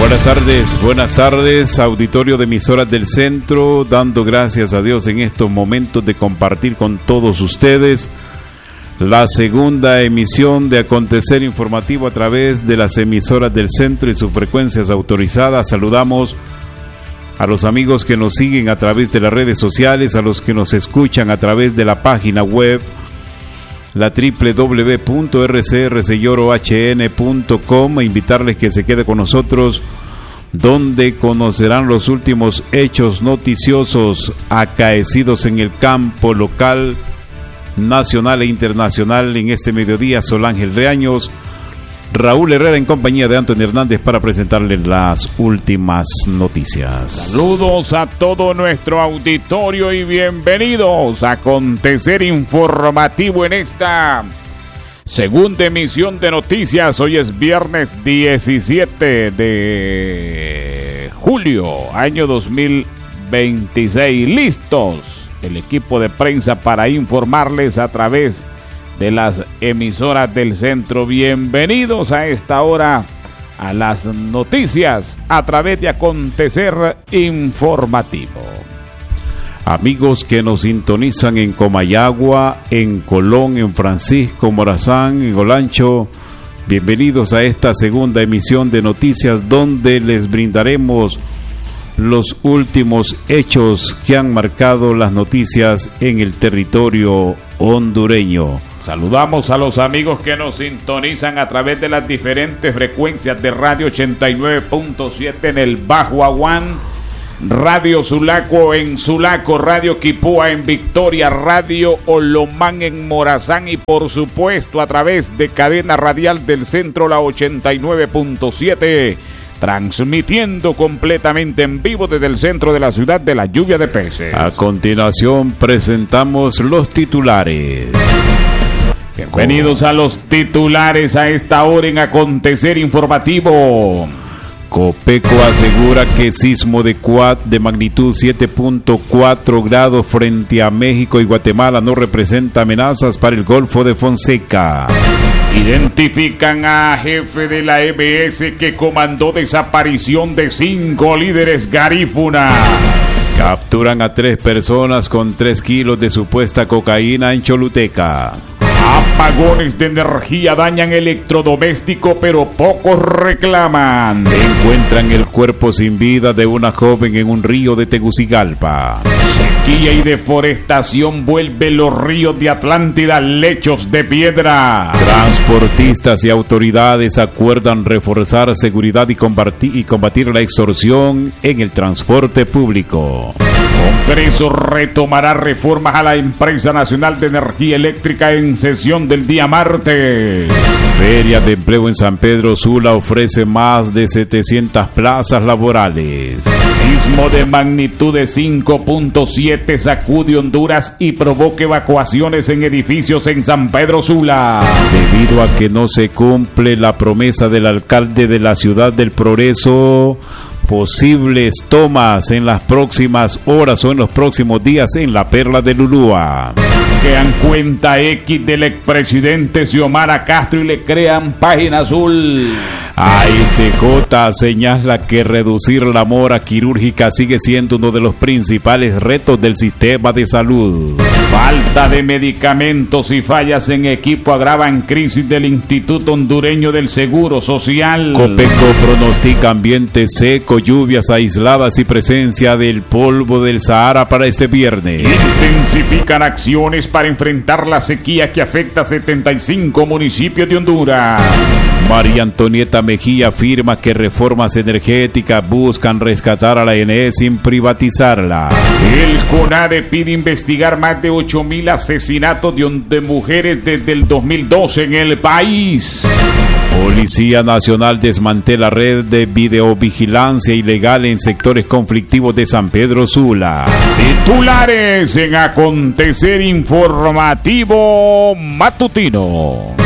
Buenas tardes, auditorio de emisoras del centro, dando gracias a Dios en estos momentos de compartir con todos ustedes la segunda emisión de Acontecer Informativo a través de las emisoras del centro y sus frecuencias autorizadas. Saludamos a los amigos que nos siguen a través de las redes sociales, a los que nos escuchan a través de la página web, la www.rcrcyolohn.com, e invitarles que se quede con nosotros, donde conocerán los últimos hechos noticiosos acaecidos en el campo local, nacional e internacional. En este mediodía, Sol Ángel Reaños, Raúl Herrera en compañía de Antonio Hernández para presentarles las últimas noticias. Saludos a todo nuestro auditorio y bienvenidos a Acontecer Informativo en esta segunda emisión de noticias. Hoy es viernes 17 de julio, año 2026. Listos el equipo de prensa para informarles a través de las emisoras del centro. Bienvenidos a esta hora a las noticias a través de Acontecer Informativo. Amigos que nos sintonizan en Comayagua, en Colón, en Francisco Morazán, en Olancho, bienvenidos a esta segunda emisión de noticias, donde les brindaremos los últimos hechos que han marcado las noticias en el territorio hondureño. Saludamos a los amigos que nos sintonizan a través de las diferentes frecuencias de Radio 89.7 en el Bajo Aguán, Radio Sulaco en Sulaco, Radio Quipúa en Victoria, Radio Olomán en Morazán y por supuesto a través de cadena radial del centro, la 89.7, transmitiendo completamente en vivo desde el centro de la ciudad de la lluvia de peces. A continuación presentamos los titulares. Bienvenidos a los titulares a esta hora en Acontecer Informativo. Copeco asegura que sismo de magnitud 7.4 grados frente a México y Guatemala no representa amenazas para el Golfo de Fonseca. Identifican a jefe de la EBS que comandó desaparición de 5 líderes garífunas. Capturan a 3 personas con 3 kilos de supuesta cocaína en Choluteca. Apagones de energía dañan electrodoméstico, pero pocos reclaman. Encuentran el cuerpo sin vida de una joven en un río de Tegucigalpa. Sequía y deforestación vuelven los ríos de Atlántida lechos de piedra. Transportistas y autoridades acuerdan reforzar seguridad y combatir la extorsión en el transporte público. Congreso retomará reformas a la Empresa Nacional de Energía Eléctrica en sesión del día martes. Feria de Empleo en San Pedro Sula ofrece más de 700 plazas laborales. Sismo de magnitud de 5.7 sacude Honduras y provoca evacuaciones en edificios en San Pedro Sula. Debido a que no se cumple la promesa del alcalde de la ciudad del Progreso, posibles tomas en las próximas horas o en los próximos días en la Perla de Lulúa. Crean cuenta X del expresidente Xiomara Castro y le crean página azul. ASJ señala que reducir la mora quirúrgica sigue siendo uno de los principales retos del sistema de salud. Falta de medicamentos y fallas en equipo agravan crisis del Instituto Hondureño del Seguro Social. Copeco pronostica ambiente seco, lluvias aisladas y presencia del polvo del Sahara para este viernes. Intensifican acciones para enfrentar la sequía que afecta a 75 municipios de Honduras. María Antonieta Mejía afirma que reformas energéticas buscan rescatar a la ENE sin privatizarla. El CONADE pide investigar más de 8,000 asesinatos de mujeres desde el 2012 en el país. Policía Nacional desmantela red de videovigilancia ilegal en sectores conflictivos de San Pedro Sula. Titulares en Acontecer Informativo Matutino.